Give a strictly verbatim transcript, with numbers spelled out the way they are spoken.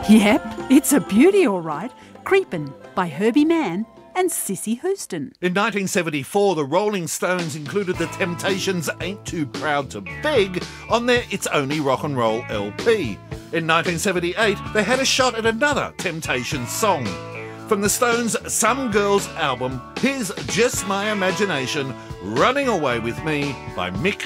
Yep, it's a beauty all right. Creepin' by Herbie Mann and Sissy Houston. In nineteen seventy-four, the Rolling Stones included the Temptations' Ain't Too Proud to Beg on their It's Only Rock and Roll L P. In nineteen seventy-eight, they had a shot at another Temptations song. From the Stones' Some Girls album, here's Just My Imagination, Running Away With Me by Mick